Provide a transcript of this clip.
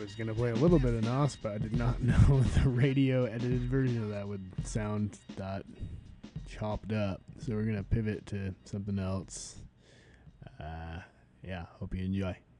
was going to play a little bit of Nos, but I did not know the radio edited version of that would sound that chopped up. So we're going to pivot to something else. Yeah, hope you enjoy.